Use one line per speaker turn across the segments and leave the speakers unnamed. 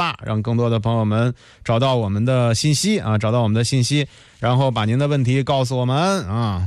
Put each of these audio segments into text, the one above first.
大，让更多的朋友们找到我们的信息啊，找到我们的信息，然后把您的问题告诉我们啊。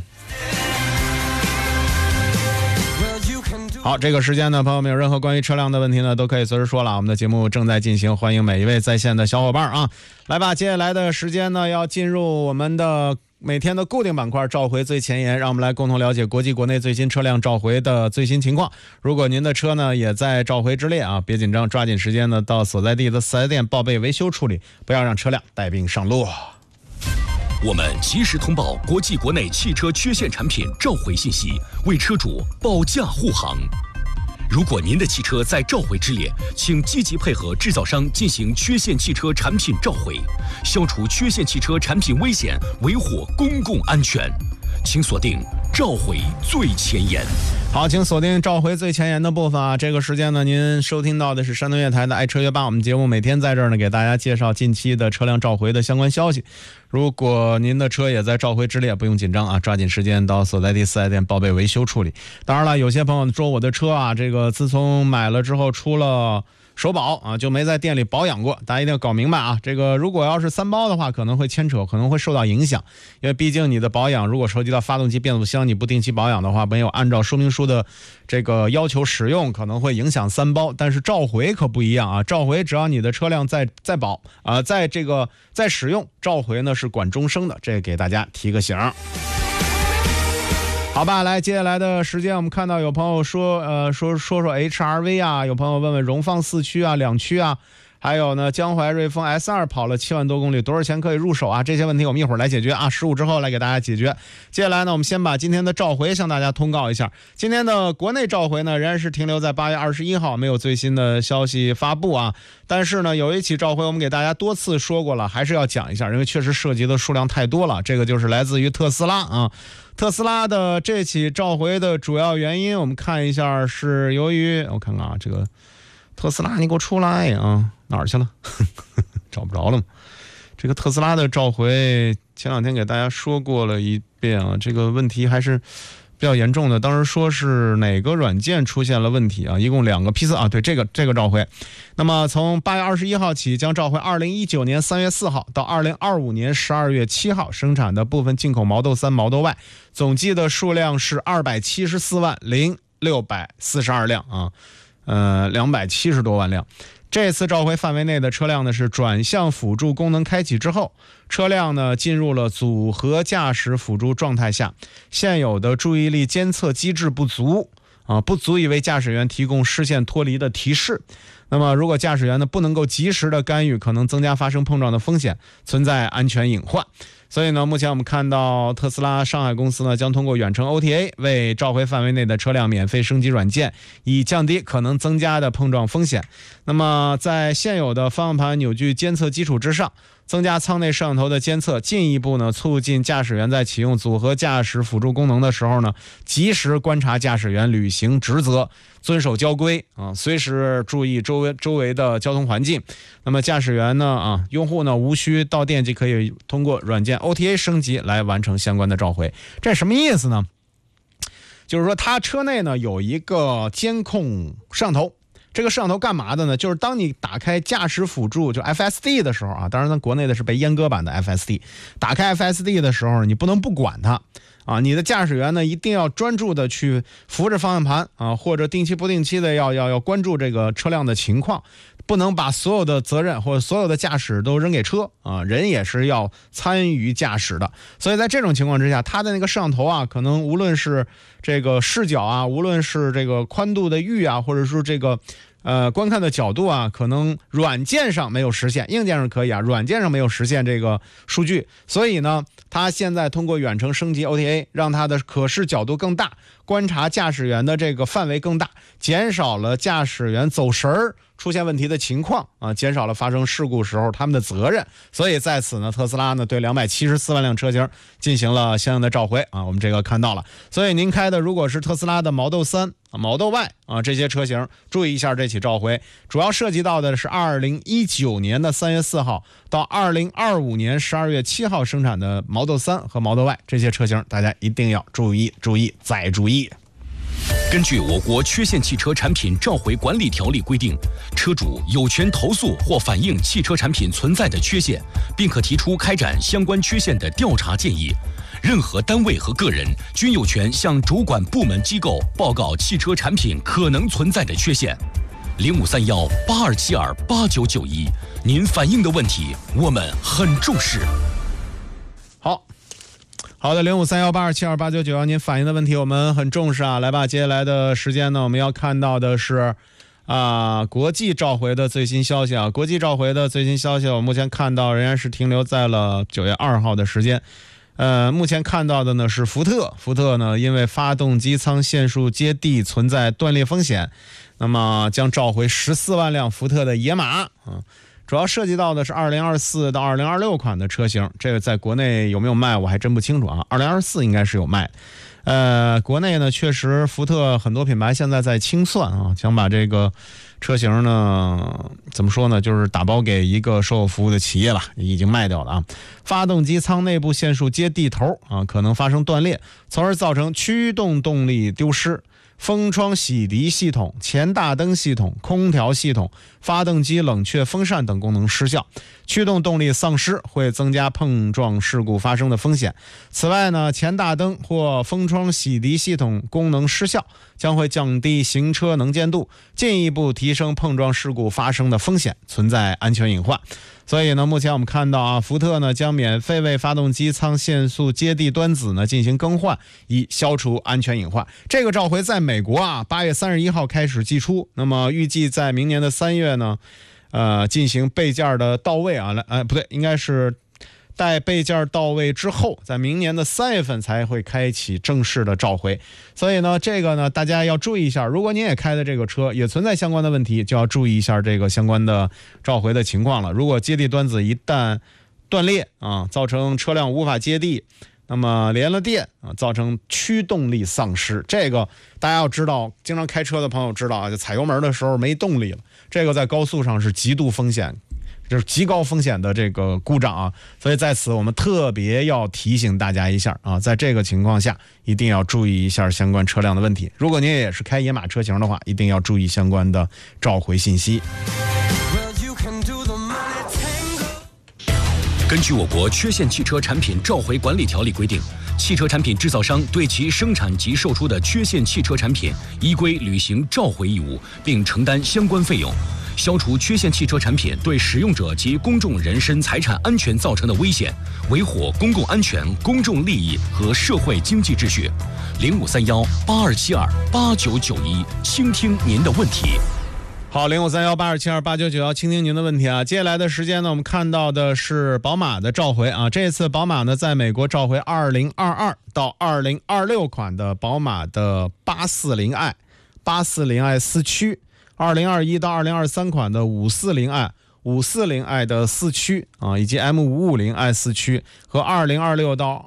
好，这个时间呢，朋友们有任何关于车辆的问题呢，都可以随时说了。我们的节目正在进行，欢迎每一位在线的小伙伴啊，来吧。接下来的时间呢，要进入我们的每天的固定板块召回最前沿，让我们来共同了解国际国内最新车辆召回的最新情况。如果您的车呢也在召回之列啊，别紧张，抓紧时间呢到所在地的4S店报备维修处理，不要让车辆带病上路。
我们及时通报国际国内汽车缺陷产品召回信息，为车主保驾护航。如果您的汽车在召回之列，请积极配合制造商进行缺陷汽车产品召回，消除缺陷汽车产品危险，维护公共安全。请锁定召回最前沿。
好，请锁定召回最前沿的部分啊！这个时间呢，您收听到的是山东乐台的爱车约吧，我们节目每天在这儿呢给大家介绍近期的车辆召回的相关消息。如果您的车也在召回之列，不用紧张啊，抓紧时间到所在地4S店报备维修处理。当然了，有些朋友说我的车啊，这个自从买了之后出了首保啊，就没在店里保养过，大家一定要搞明白啊！这个如果要是3包的话，可能会牵扯，可能会受到影响，因为毕竟你的保养如果涉及到发动机、变速箱，你不定期保养的话，没有按照说明书的这个要求使用，可能会影响3包。但是召回可不一样啊，召回只要你的车辆在保啊，在使用，召回呢是管终生的，这给大家提个醒。好吧，来，接下来的时间我们看到有朋友说HRV 啊，有朋友问问荣放4驱啊、2驱啊，还有呢江淮瑞风 S2 跑了7万多公里，多少钱可以入手啊？这些问题我们一会儿来解决啊，15之后来给大家解决。接下来呢，我们先把今天的召回向大家通告一下。今天的国内召回呢，仍然是停留在8月21号，没有最新的消息发布啊。但是呢，有一起召回我们给大家多次说过了，还是要讲一下，因为确实涉及的数量太多了。这个就是来自于特斯拉啊。特斯拉的这起召回的主要原因，我们看一下，是由于我看看啊，这个特斯拉你给我出来啊，哪儿去了？找不着了吗？这个特斯拉的召回前2天给大家说过了一遍啊，这个问题还是比较严重的。当时说是哪个软件出现了问题啊？一共2个批次啊，对，这个召回。那么从8月21号起将召回2019年3月4号到2025年12月7号生产的部分进口Model 3、Model Y， 总计的数量是274万零642辆啊，270多万辆。这次召回范围内的车辆呢，是转向辅助功能开启之后，车辆呢进入了组合驾驶辅助状态下，现有的注意力监测机制不足啊，不足以为驾驶员提供视线脱离的提示。那么如果驾驶员呢不能够及时的干预，可能增加发生碰撞的风险，存在安全隐患。所以呢，目前我们看到特斯拉上海公司呢将通过远程 OTA 为召回范围内的车辆免费升级软件，以降低可能增加的碰撞风险。那么在现有的方向盘扭矩监测基础之上，增加舱内摄像头的监测，进一步呢促进驾驶员在启用组合驾驶辅助功能的时候呢，及时观察驾驶员履行职责，遵守交规啊，随时注意周围的交通环境。那么驾驶员呢用户呢无需到店即可以通过软件 OTA 升级来完成相关的召回。这什么意思呢？就是说它车内呢有一个监控摄像头。这个摄像头干嘛的呢？就是当你打开驾驶辅助就 FSD 的时候啊，当然咱国内的是被阉割版的 FSD， 打开 FSD 的时候你不能不管它啊，你的驾驶员呢一定要专注的去扶着方向盘啊，或者定期不定期的要关注这个车辆的情况，不能把所有的责任或者所有的驾驶都扔给车啊，人也是要参与驾驶的。所以在这种情况之下，它的那个摄像头啊，可能无论是这个视角啊，无论是这个宽度的域啊，或者是这个观看的角度啊，可能软件上没有实现，硬件上可以啊，软件上没有实现这个数据。所以呢，它现在通过远程升级 OTA， 让它的可视角度更大，观察驾驶员的这个范围更大，减少了驾驶员走神儿出现问题的情况啊，减少了发生事故时候他们的责任。所以在此呢，特斯拉呢对274万辆车型进行了相应的召回啊，我们这个看到了。所以您开的如果是特斯拉的 Model 3、Model Y 啊这些车型，注意一下这起召回，主要涉及到的是2019年的3月4号到2025年12月7号生产的 Model 3和 Model Y 这些车型，大家一定要注意再注意。
根据我国缺陷汽车产品召回管理条例规定，车主有权投诉或反映汽车产品存在的缺陷，并可提出开展相关缺陷的调查建议。任何单位和个人均有权向主管部门机构报告汽车产品可能存在的缺陷。053182728991，您反映的问题我们很重视。
好的，053182728991，您反映的问题我们很重视啊。来吧，接下来的时间呢，我们要看到的是国际召回的最新消息啊。国际召回的最新消息，我目前看到仍然是停留在了9月2号的时间。目前看到的呢是福特呢因为发动机舱线束接地存在断裂风险，那么将召回14万辆福特的野马主要涉及到的是2024到2026款的车型，这个在国内有没有卖我还真不清楚啊。2024应该是有卖。国内呢确实福特很多品牌现在在清算啊，想把这个车型呢怎么说呢，就是打包给一个售后服务的企业了，已经卖掉了啊。发动机舱内部线束接地头啊，可能发生断裂，从而造成驱动动力丢失。风窗洗涤系统、前大灯系统、空调系统、发动机冷却风扇等功能失效，驱动动力丧失，会增加碰撞事故发生的风险。此外呢，前大灯或风窗洗涤系统功能失效，将会降低行车能见度，进一步提升碰撞事故发生的风险，存在安全隐患。所以呢，目前我们看到啊，福特呢将免费为发动机舱线束接地端子呢进行更换，以消除安全隐患。这个召回在美国啊8月31号开始寄出，那么预计在明年的3月呢，进行备件的到位啊，不对，应该是待备件到位之后，在明年的3月份才会开启正式的召回。所以呢，这个呢大家要注意一下，如果您也开的这个车也存在相关的问题，就要注意一下这个相关的召回的情况了。如果接地端子一旦断裂啊，造成车辆无法接地，那么连了电啊，造成驱动力丧失，这个大家要知道，经常开车的朋友知道啊，就踩油门的时候没动力了，这个在高速上是极度风险，就是极高风险的这个故障啊，所以在此我们特别要提醒大家一下啊，在这个情况下一定要注意一下相关车辆的问题。如果您也是开野马车型的话，一定要注意相关的召回信息。
根据我国缺陷汽车产品召回管理条例规定，汽车产品制造商对其生产及售出的缺陷汽车产品依规履行召回义务，并承担相关费用。消除缺陷汽车产品对使用者及公众人身财产安全造成的危险，维护公共安全、公众利益和社会经济秩序。053182728991，倾听您的问题。
好，053182728991，倾听您的问题啊。接下来的时间呢，我们看到的是宝马的召回啊。这次宝马呢，在美国召回2022到2026款的宝马的840i、840i 四驱，2021到2023款的540i、540i 的四驱啊，以及 M550i 四驱和2024到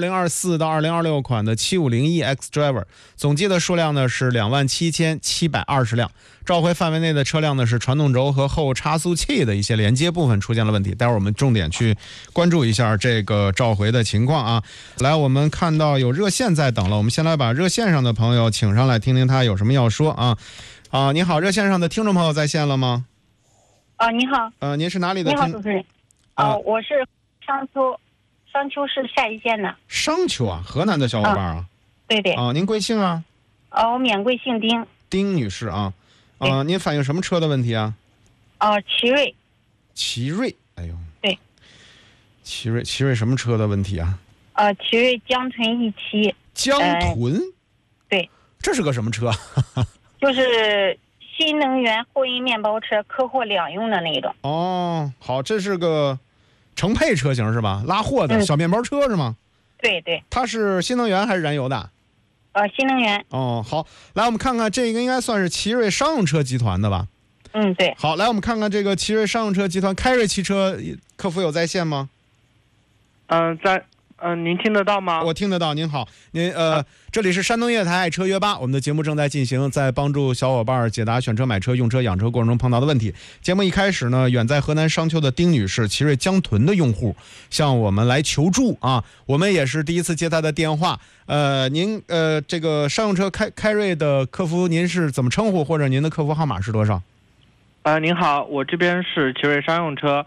2026款的750e xDriver， 总计的数量呢是27720辆。召回范围内的车辆呢是传动轴和后差速器的一些连接部分出现了问题，待会儿我们重点去关注一下这个召回的情况啊。来，我们看到有热线在等了，我们先来把热线上的朋友请上来，听听他有什么要说啊。你好，热线上的听众朋友在线了吗？
你好。
您是哪里的？
你好，主持人。我是商丘市下邑县的。
商丘啊，河南的小伙伴啊。
对对。
您贵姓啊？
我免贵姓丁。
丁女士啊。您反映什么车的问题啊？
奇瑞。
奇瑞，哎呦。
对。
奇瑞什么车的问题啊？
奇瑞江豚E7。
江豚。
对。
这是个什么车？
就是新能源货运面包车，客货两用的那种。
好，这是个乘配车型是吧？拉货的小面包车是吗？
对对。
它是新能源还是燃油的？
新能源。
好，来我们看看这个应该算是奇瑞商用车集团的吧？
对。
好，来我们看看这个奇瑞商用车集团，凯瑞汽车客服有在线吗？
您听得到吗？
我听得到。您好，这里是山东夜台爱车约吧，我们的节目正在进行，在帮助小伙伴解答选车、买车、用车、养车过程中碰到的问题。节目一开始呢，远在河南商丘的丁女士，奇瑞江豚的用户向我们来求助啊，我们也是第一次接她的电话。您这个商用车凯瑞的客服，您是怎么称呼，或者您的客服号码是多少？
您好，我这边是奇瑞商用车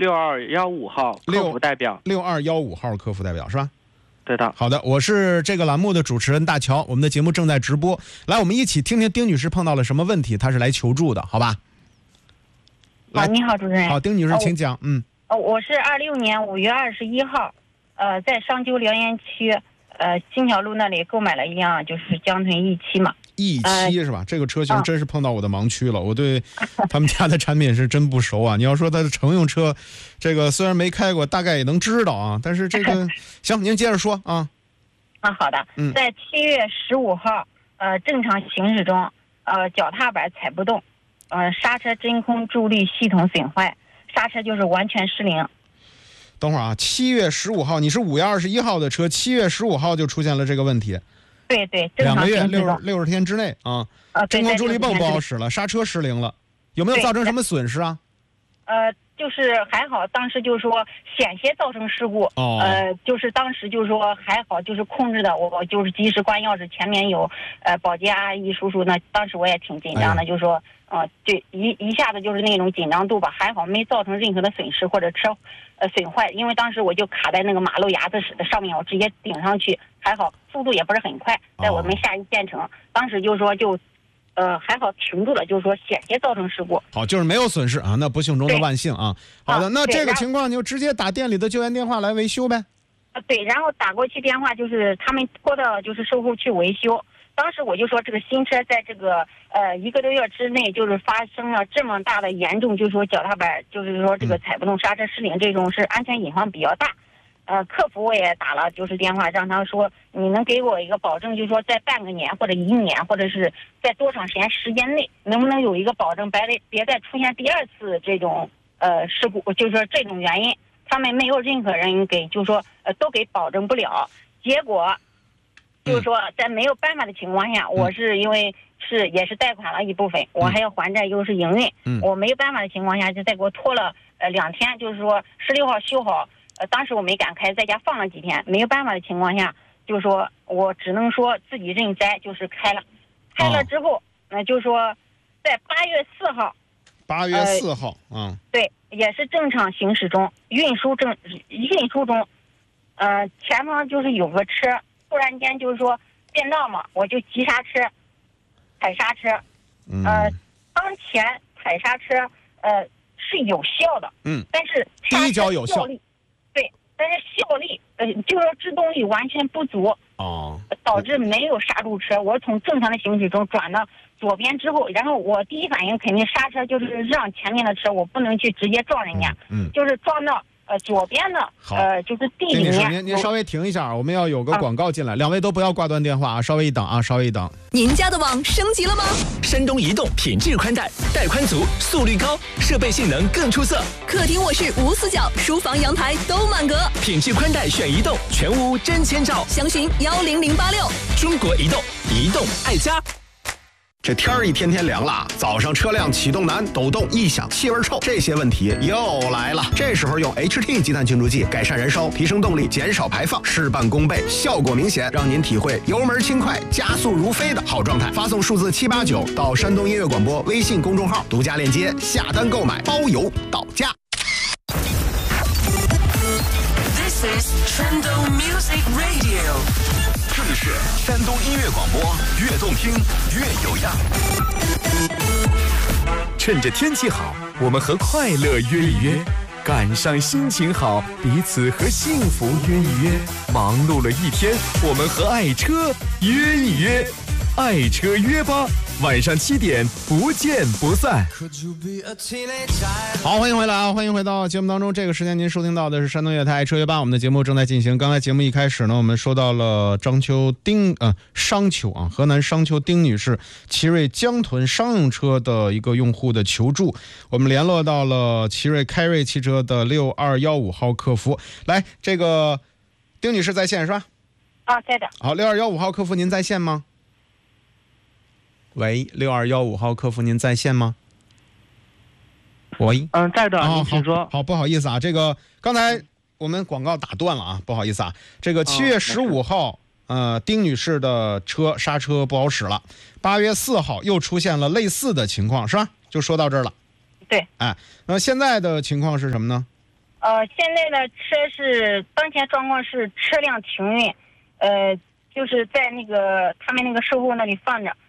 6215号客服代表。
6215号客服代表是吧？
对的。
好的，我是这个栏目的主持人大乔，我们的节目正在直播，来，我们一起听听丁女士碰到了什么问题，她是来求助的，好吧？
来，你好，主持人。
好，丁女士，请讲。
我是26年5月21号，在商丘辽源区新桥路那里购买了一辆就是江豚 E7嘛。
E7是吧？这个车型真是碰到我的盲区了，我对他们家的产品是真不熟啊。你要说它的乘用车，这个虽然没开过，大概也能知道啊。但是这个行，您接着说啊。
好的。在7月15号，正常行驶中，脚踏板踩不动，刹车真空助力系统损坏，刹车就是完全失灵。
等会儿啊，7月15号，你是5月21号的车，7月15号就出现了这个问题。
对，正常行驶中
2个月60天之内啊。真空助力泵不好使了，刹车失灵了，有没有造成什么损失啊？
就是还好，当时就是说险些造成事故。就是当时就是说还好，就是控制的，我就是及时关钥匙，前面有保洁阿姨叔叔，那当时我也挺紧张的，就是说就一下子就是那种紧张度吧，还好没造成任何的损失或者车损坏，因为当时我就卡在那个马路牙子的上面，我直接顶上去，还好速度也不是很快，在我们下一县城，当时就是说还好停住了，就是说险些造成事故。
好，就是没有损失啊，那不幸中的万幸啊。好的，那这个情况你就直接打店里的救援电话来维修呗。
对，然后打过去电话，就是他们拖到就是售后去维修。当时我就说这个新车在这个1个多月之内，就是发生了这么大的严重，就是说脚踏板就是说这个踩不动、刹车失灵这种是安全隐患比较大。客服我也打了就是电话，让他说你能给我一个保证，就是说在半个年或者1年，或者是在多长时间内，能不能有一个保证，别再出现第二次这种事故，就是说这种原因，他们没有任何人给，就是说都给保证不了。结果就是说在没有办法的情况下，我是因为也是贷款了一部分，我还要还债又是营运，我没有办法的情况下，就再给我拖了2天，就是说16号修好。当时我没敢开，在家放了几天，没有办法的情况下，就是说我只能说自己认栽，就是开了之后，就是说在8月4号
，8月4号，
对，也是正常行驶中，运输中，前方就是有个车，突然间就是说变道嘛，我就急刹车，踩刹车，当前踩刹车，是有效的，但是
第一脚有效。
但是效力，就是说制动力完全不足，导致没有刹住车。我从正常的行驶中转到左边之后，然后我第一反应肯定刹车，就是让前面的车，我不能去直接撞人家，就是撞到左边的就是地里面。
您稍微停一下，我们要有个广告进来，两位都不要挂断电话啊，稍微一等啊，稍微一等。
您家的网升级了吗？
山东移动品质宽带，带宽足，速率高，设备性能更出色。
客厅卧室无死角，书房阳台都满格。
品质宽带选移动，全屋真千兆。
详询10086。
中国移动，移动爱家。
这天儿一天天凉了，早上车辆启动难、抖动、异响、气味臭，这些问题又来了。这时候用 HT 积碳清除剂改善燃烧，提升动力，减少排放，事半功倍，效果明显，让您体会油门轻快、加速如飞的好状态。发送数字789到山东音乐广播微信公众号，独家链接下单购买，包邮到家。
This is Shandong Music Radio。
这里是山东音乐广播，越动听越有样。趁着天气好，我们和快乐约一约；赶上心情好，彼此和幸福约一约。忙碌了一天，我们和爱车约一约。爱车约吧，晚上7点不见不散。
好，欢迎回来啊！欢迎回到节目当中。这个时间您收听到的是山东夜台爱车约吧，我们的节目正在进行。刚才节目一开始呢，我们说到了商丘啊，河南商丘丁女士奇瑞江豚商用车的一个用户的求助，我们联络到了奇瑞凯瑞汽车的6215号客服。来，这个丁女士在线是吧？
啊，在的。
好，6215号客服您在线吗？喂，6215号客服您在线吗？喂，
在的，您请说。
好，不好意思啊，这个刚才我们广告打断了啊，不好意思啊。这个7月15号，丁女士的车刹车不好使了。8月4号又出现了类似的情况，是吧？就说到这儿了。
对。
哎，那现在的情况是什么呢？
现在的车是当前状况是车辆停运，就是在那个他们那个售后那里放着，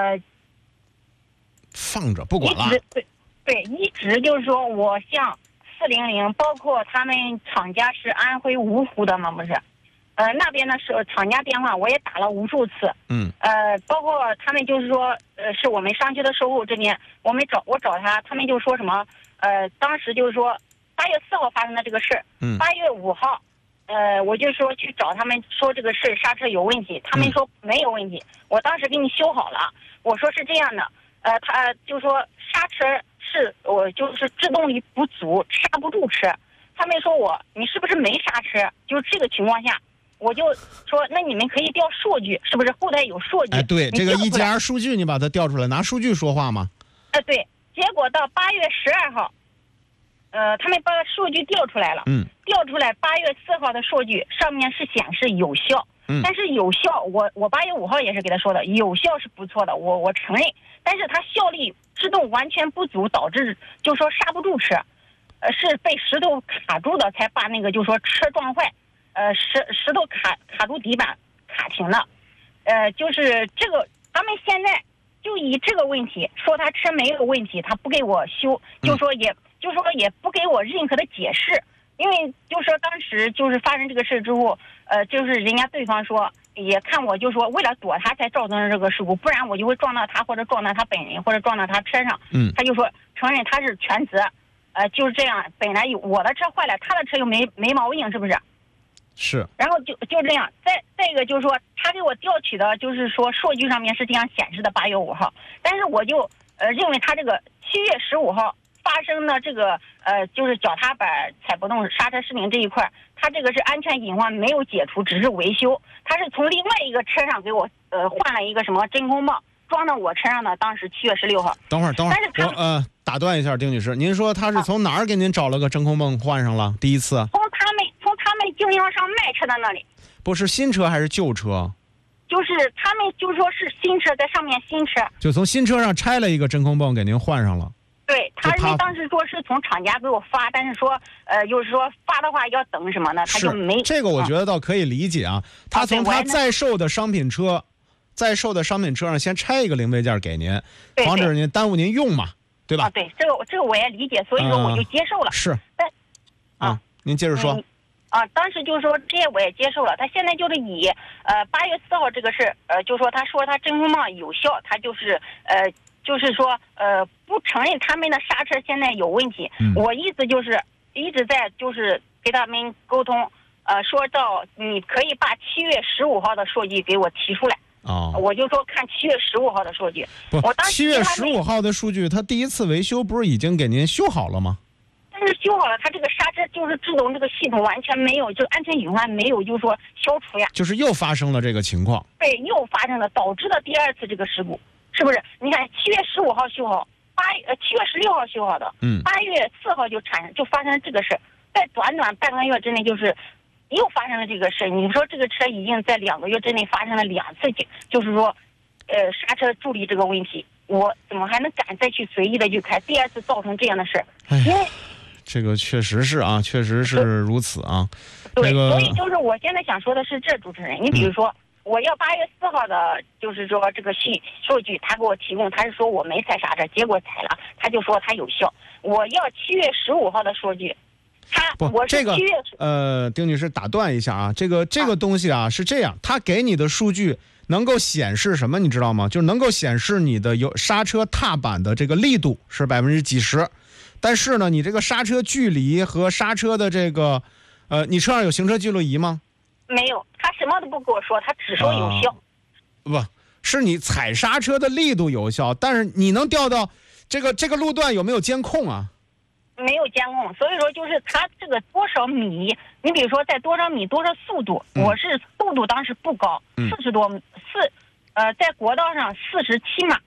放着不管了。
对，一直就是说我向400，包括他们厂家是安徽芜湖的嘛，不是，那边呢是厂家电话我也打了无数次，包括他们就是说，是我们商区的售后这边，我找他们就说什么，当时就是说8月4号发生的这个事，8月5号，我就说去找他们说这个事刹车有问题，他们说没有问题，我当时给你修好了，我说是这样的，他就说刹车是我就是制动力不足，刹不住车，他们说你是不是没刹车？就是这个情况下，我就说那你们可以调数据，是不是后台有数据？
哎，对，这个1G2数据你把它调出来，拿数据说话嘛。
对，结果到8月12号。他们把数据调出来了，调出来8月4号的数据上面是显示有效，但是有效，我8月5号也是给他说的，有效是不错的，我承认，但是它效力制动完全不足，导致就说刹不住车，是被石头卡住的，才把那个就说车撞坏，石头卡住底板卡停了，就是这个他们现在就以这个问题说他车没有问题，他不给我修，就说也不给我任何的解释，因为就说当时就是发生这个事之后，就是人家对方说也看我就说为了躲他才造成了这个事故，不然我就会撞到他或者撞到他本人或者撞到他车上，他就说承认他是全责，就是这样，本来我的车坏了，他的车又没毛病，是不是？
是。然
后就这样，再一个就是说他给我调取的就是说数据上面是这样显示的8月5号，但是我就认为他这个7月15号。发生的这个就是脚踏板踩不动刹车失灵这一块，它这个是安全隐患没有解除，只是维修。它是从另外一个车上给我换了一个什么真空泵装到我车上的，当时7月16号。
等会儿，我打断一下，丁女士，您说他是从哪儿给您找了个真空泵换上了？第一次？从
他们经销商卖车的那里。
不是新车还是旧车？
就是他们就说是新车，在上面新车。
就从新车上拆了一个真空泵给您换上了。
对，他当时说是从厂家给我发，但是说就是说发的话要等什么呢？他就没
这个，我觉得倒可以理解啊。他从他在售的商品车上先拆一个零配件给您，防止您耽误您用嘛，对吧？
对，这个我也理解，所以说我就接受了。
是。您接着说。
当时就是说这些我也接受了。他现在就是以8月4号这个事，就说他真空泵有效，他就是就是说不承认他们的刹车现在有问题。我意思就是一直在就是给他们沟通，说到你可以把7月15号的数据给我提出来。我就说看7月15号的数据。我当时
7月15号的数据，他第一次维修不是已经给您修好了吗？
但是修好了，他这个刹车就是制动这个系统完全没有，就安全隐患没有，就是说消除呀。
就是又发生了这个情况。
对，又发生了，导致了第二次这个事故。是不是？你看7月15号修好，7月16号修好的，8月4号就发生这个事，在短半个月之内就是又发生了这个事。你说这个车已经在2个月之内发生了2次，就是说刹车助力这个问题，我怎么还能敢再去随意的去开？第二次造成这样的事，因为
这个确实是啊，确实是如此啊。
对，所以就是我现在想说的是，主持人，你比如说。我要8月4号的，就是说这个数据，他给我提供，他是说我没踩刹车，结果踩了，他就说他有效。我要7月15号的数据，我是7月
丁女士打断一下啊，这个东西啊是这样，他给你的数据能够显示什么，你知道吗？就是能够显示你的刹车踏板的这个力度是几十%，但是呢，你这个刹车距离和刹车的这个，你车上有行车记录仪吗？
没有，他什么都不跟我说，他只说有效。
不是你踩刹车的力度有效，但是你能调到这个路段有没有监控啊？
没有监控，所以说就是它这个多少米，你比如说在多少米多少速度，我是速度当时不高，40多在国道上47码。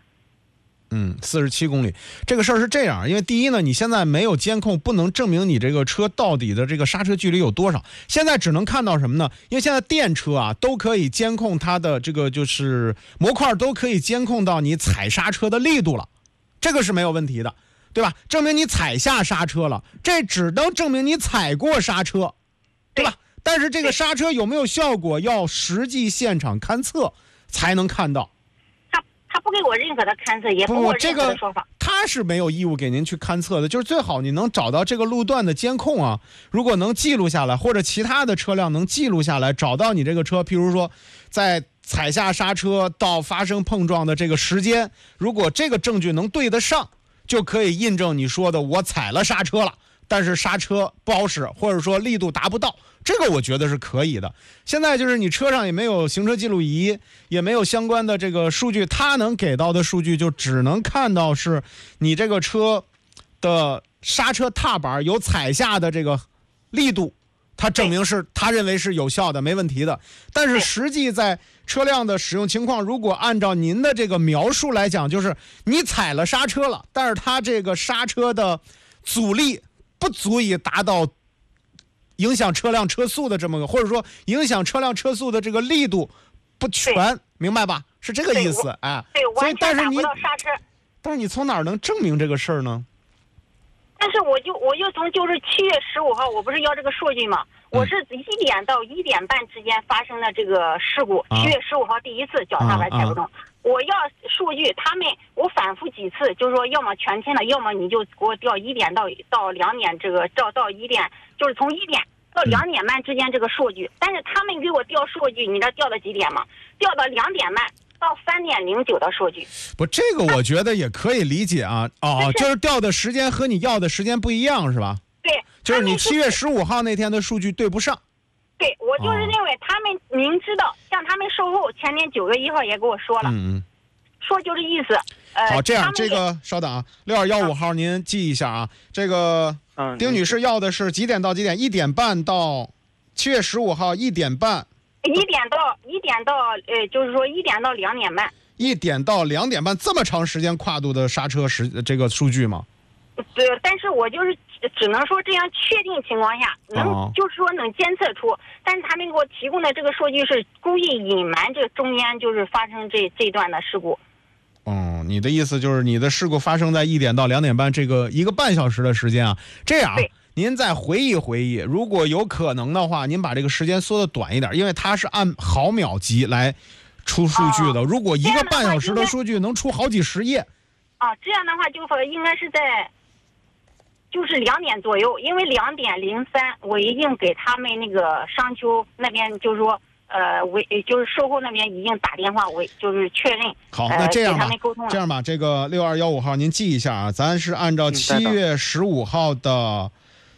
47公里，这个事儿是这样，因为第一呢，你现在没有监控，不能证明你这个车到底的这个刹车距离有多少。现在只能看到什么呢？因为现在电车啊都可以监控它的这个就是模块，都可以监控到你踩刹车的力度了，这个是没有问题的，对吧？证明你踩下刹车了，这只能证明你踩过刹车，对吧？但是这个刹车有没有效果，要实际现场勘测才能看到。
他不给我任何的勘测，也不给我任何的说法。
他是没有义务给您去勘测的，就是最好你能找到这个路段的监控啊，如果能记录下来，或者其他的车辆能记录下来，找到你这个车，譬如说在踩下刹车到发生碰撞的这个时间，如果这个证据能对得上，就可以印证你说的我踩了刹车了，但是刹车不好使，或者说力度达不到，这个我觉得是可以的。现在就是你车上也没有行车记录仪，也没有相关的这个数据，它能给到的数据就只能看到是你这个车的刹车踏板有踩下的这个力度，它证明是他认为是有效的，没问题的。但是实际在车辆的使用情况，如果按照您的这个描述来讲，就是你踩了刹车了，但是它这个刹车的阻力不足以达到影响车辆车速的这么个，或者说影响车辆车速的这个力度不全，明白吧？是这个意思，哎。
对，
所以
完全打不到刹车。
但是你从哪儿能证明这个事儿呢？
但是我就从就是7月15号，我不是要这个数据吗？我是1点到1点半之间发生的这个事故。7月15号第一次脚踏板踩不动，我要数据，我反复几次，就是说要么全天的，要么你就给我调1点到2点，这个到1点，就是从1点到2点半之间这个数据。但是他们给我调数据，你知道调到几点吗？调到2点半到3点09的数据。
不，这个我觉得也可以理解啊。就是调的时间和你要的时间不一样，是吧？
对，
就是你7月15号那天的数据对不上。
对，我就是认为他们明知道，像他们售后前年9月1号也跟我说了，说就这意思。
好，这样这个稍等啊，6215号您记一下啊。这个丁女士要的是几点到几点？1点半到7月15号1点半。
1点到就是说1点到2点半。
1点到2点半，这么长时间跨度的刹车这个数据吗？
对，但是我就是只能说这样确定情况下就是说能监测出，但是他们给我提供的这个数据是故意隐瞒这中间就是发生这段的事故。
你的意思就是你的事故发生在1点到2点半这个1个半小时的时间啊？这样，您再回忆回忆，如果有可能的话，您把这个时间缩得短一点，因为它是按毫秒级来出数据的。如果1个半小时的数据能出好几十页，
这样的话就说应该是在就是2点左右，因为2点03我已经给他们那个商丘那边就是说就是售后那边已经打电话，我就是确认。
好，那这样吧，这个6215号您记一下啊，咱是按照7月15号的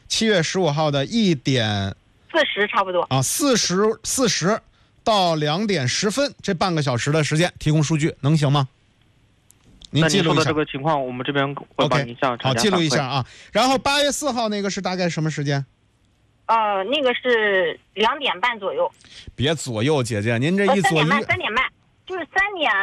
1点
40差不多
啊，40到2点10分这半个小时的时间提供数据，能行吗？您记录一下
这个情况，我们这边会帮您向
好记录一下啊。然后8月4号那个是大概什么时间？
那个是2点半左右。
别左右，姐姐，您这一左一
3点半，就是3点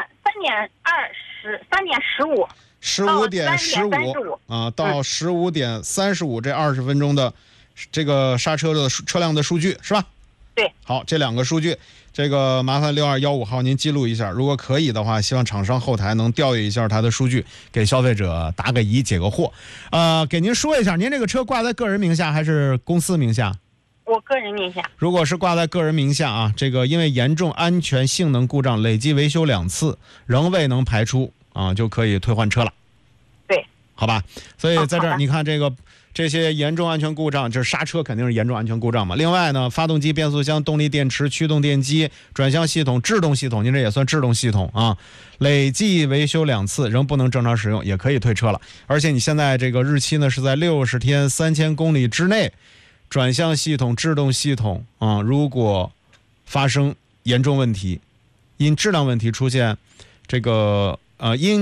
15。
15点15啊，到15点35这20分钟的这个刹车的车辆的数据是吧？
对。
好，这2个数据，这个麻烦6215号您记录一下，如果可以的话，希望厂商后台能调阅一下它的数据，给消费者答个疑解个惑。给您说一下，您这个车挂在个人名下还是公司名下？
我个人名下。如
果是挂在个人名下啊，这个因为严重安全性能故障累计维修2次仍未能排出啊，就可以退换车了。
对，
好吧。所以在这儿你看这些严重安全故障，就是刹车肯定是严重安全故障嘛。另外呢，发动机、变速箱、动力电池、驱动电机、转向系统、制动系统，您这也算制动系统啊。累计维修2次，仍不能正常使用，也可以退车了。而且你现在这个日期呢是在60天3000公里之内，转向系统、制动系统啊，如果发生严重问题，因质量问题出现这个因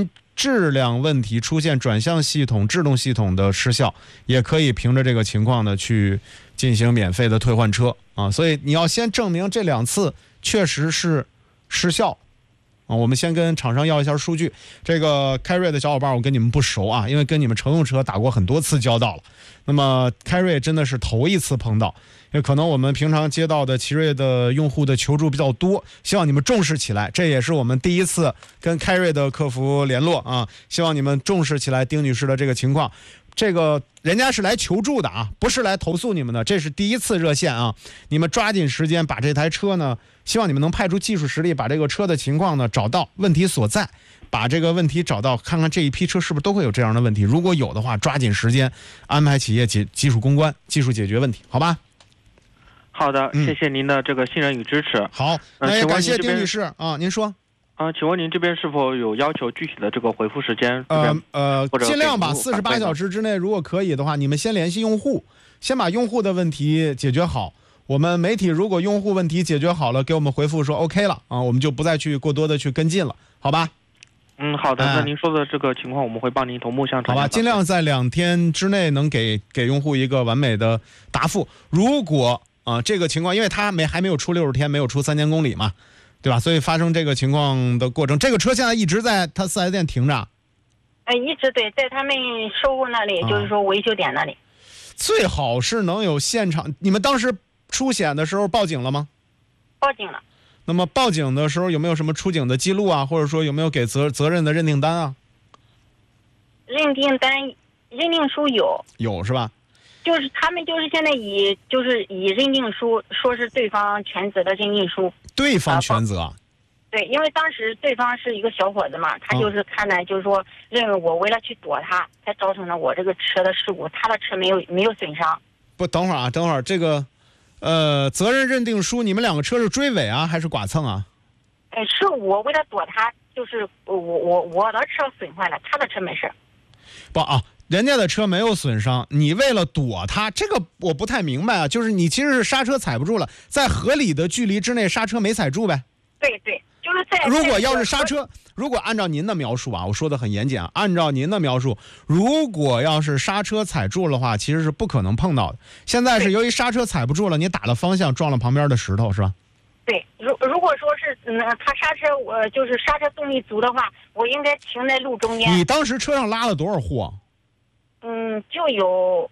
质量问题出现转向系统、制动系统的失效，也可以凭着这个情况呢去进行免费的退换车啊。所以你要先证明这2次确实是失效啊。我们先跟厂商要一下数据。这个凯瑞的小伙伴，我跟你们不熟啊，因为跟你们乘用车打过很多次交道了。那么凯瑞真的是头一次碰到，因为可能我们平常接到的奇瑞的用户的求助比较多，希望你们重视起来。这也是我们第一次跟凯瑞的客服联络啊，希望你们重视起来丁女士的这个情况。这个人家是来求助的啊，不是来投诉你们的，这是第一次热线啊。你们抓紧时间把这台车呢，希望你们能派出技术实力，把这个车的情况呢找到问题所在，把这个问题找到，看看这一批车是不是都会有这样的问题。如果有的话，抓紧时间安排企业技术攻关，技术解决问题，好吧？
好的，谢谢您的这个信任与支持。
好，那也感谢丁女士啊，您说。
请问您这边是否有要求具体的这个回复时间？
尽量吧，48小时之内，如果可以的话，你们先联系用户，先把用户的问题解决好。我们媒体如果用户问题解决好了，给我们回复说 OK 了啊，我们就不再去过多的去跟进了，好吧？
好的，那您说的这个情况，我们会帮您同步向厂商。
好吧，尽量在2天之内能给用户一个完美的答复。如果这个情况，因为他还没有出60天，没有出3000公里嘛。对吧？所以发生这个情况的过程，这个车现在一直在他4S店停着。
一直对，在他们售后那里，就是说维修点那里。
最好是能有现场。你们当时出险的时候报警了吗？
报警了。
那么报警的时候有没有什么出警的记录啊？或者说有没有给责任的认定单啊？
认定书有
是吧？
就是他们就是现在以认定书说是对方全责的认定书。
对方全责。
对，因为当时对方是一个小伙子嘛，他就是看来就是说认为我为了去躲他，才造成了我这个车的事故，他的车没有损伤。
不，等会儿这个责任认定书，你们2个车是追尾啊还是剐蹭啊？
是我为了躲他，就是我的车损坏了，他的车没事。
不啊。人家的车没有损伤，你为了躲他，这个我不太明白啊。就是你其实是刹车踩不住了，在合理的距离之内刹车没踩住呗。
对，就是在。
如果要是刹车，如果按照您的描述啊，我说的很严谨啊，按照您的描述，如果要是刹车踩住的话，其实是不可能碰到的。现在是由于刹车踩不住了，你打了方向撞了旁边的石头是吧？
对，如果说是他刹车，就是刹车动力足的话，我应该停在路中间。
你当时车上拉了多少货？
就有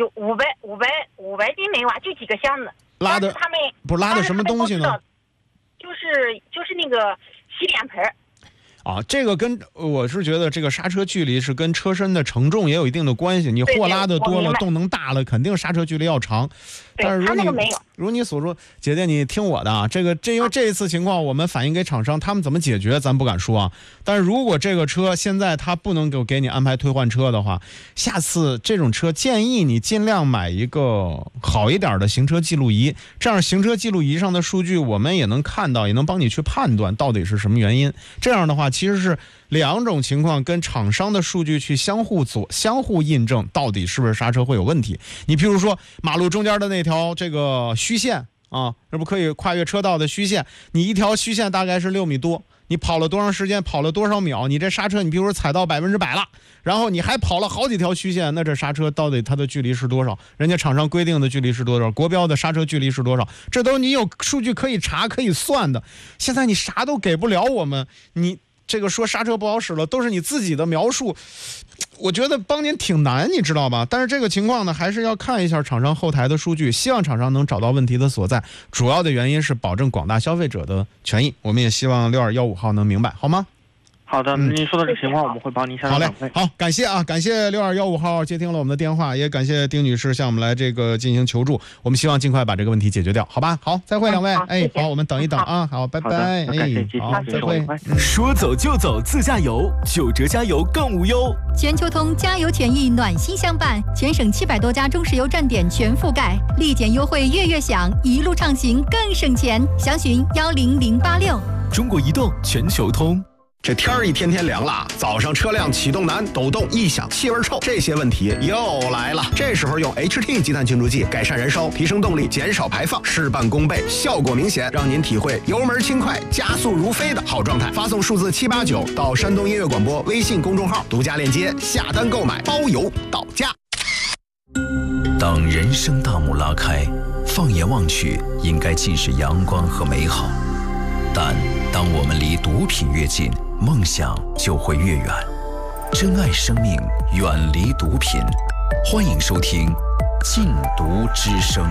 500斤煤瓦，就几个箱子。
拉的
他们
不拉的什么东西呢？
就是那个洗脸盆。
这个跟我是觉得这个刹车距离是跟车身的承重也有一定的关系。你货拉的多了，动能大了，肯定刹车距离要长。但是如你所说，姐姐你听我的啊，因为这一次情况我们反映给厂商，他们怎么解决咱不敢说啊。但是如果这个车现在他不能给你安排退换车的话，下次这种车建议你尽量买一个好一点的行车记录仪，这样行车记录仪上的数据我们也能看到，也能帮你去判断到底是什么原因。这样的话其实是2种情况跟厂商的数据去相互印证，到底是不是刹车会有问题。你譬如说马路中间的那条这个虚线啊，这不可以跨越车道的虚线，你一条虚线大概是6米多，你跑了多长时间，跑了多少秒，你这刹车你比如说踩到100%了，然后你还跑了好几条虚线，那这刹车到底它的距离是多少？人家厂商规定的距离是多少？国标的刹车距离是多少？这都你有数据可以查可以算的。现在你啥都给不了我们，你这个说刹车不好使了，都是你自己的描述，我觉得帮您挺难，你知道吧？但是这个情况呢，还是要看一下厂商后台的数据，希望厂商能找到问题的所在。主要的原因是保证广大消费者的权益，我们也希望6215号能明白，好吗？
好的，您说的这情况我们会帮您向上反馈。
好，感谢啊，感谢6215号接听了我们的电话，也感谢丁女士向我们来这个进行求助，我们希望尽快把这个问题解决掉，好吧？好，再会2位。好，我们等一等啊，好，拜拜。好，再会。
说走就走自驾游，9折加油更无忧。
全球通加油权益暖心相伴，全省700多家中石油站点全覆盖，立减优惠月月享，一路畅行更省钱。详询10086。
中国移动全球通。
这天儿一天天凉了，早上车辆启动难、抖动、异响、气味臭，这些问题又来了。这时候用 HT 积碳清除剂改善燃烧，提升动力，减少排放，事半功倍，效果明显，让您体会油门轻快、加速如飞的好状态。发送数字789到山东音乐广播微信公众号，独家链接下单购买，包邮到家。
当人生大幕拉开，放眼望去，应该尽是阳光和美好。但当我们离毒品越近，梦想就会越远。珍爱生命，远离毒品。欢迎收听《禁毒之声》。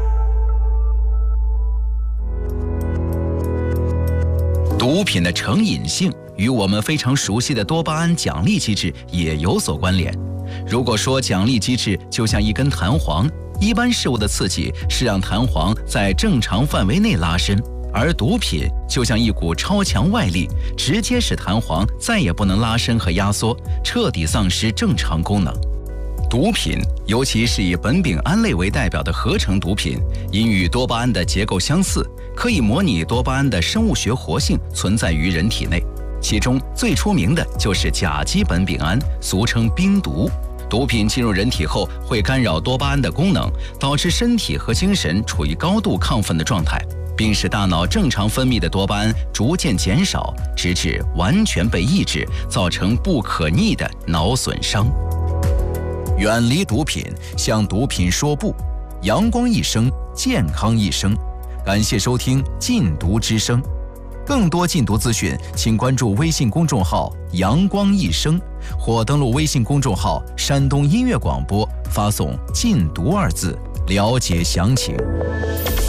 毒品的成瘾性与我们非常熟悉的多巴胺奖励机制也有所关联。如果说奖励机制就像一根弹簧，一般事物的刺激是让弹簧在正常范围内拉伸，而毒品就像一股超强外力，直接使弹簧再也不能拉伸和压缩，彻底丧失正常功能。毒品，尤其是以苯丙胺类为代表的合成毒品，因与多巴胺的结构相似，可以模拟多巴胺的生物学活性存在于人体内。其中最出名的就是甲基苯丙胺，俗称冰毒。毒品进入人体后，会干扰多巴胺的功能，导致身体和精神处于高度亢奋的状态，并使大脑正常分泌的多巴胺逐渐减少，直至完全被抑制，造成不可逆的脑损伤。远离毒品，向毒品说不，阳光一生，健康一生。感谢收听《禁毒之声》，更多禁毒资讯，请关注微信公众号“阳光一生”，或登录微信公众号“山东音乐广播”，发送“禁毒”2字，了解详情。